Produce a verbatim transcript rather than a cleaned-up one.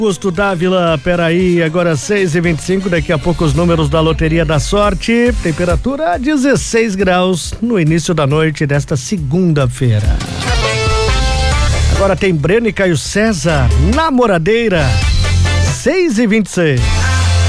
Augusto Dávila, peraí, agora seis e vinte e cinco, daqui a pouco os números da Loteria da Sorte, temperatura dezesseis graus no início da noite desta segunda-feira. Agora tem Breno e Caio César, Namoradeira, seis e vinte e seis.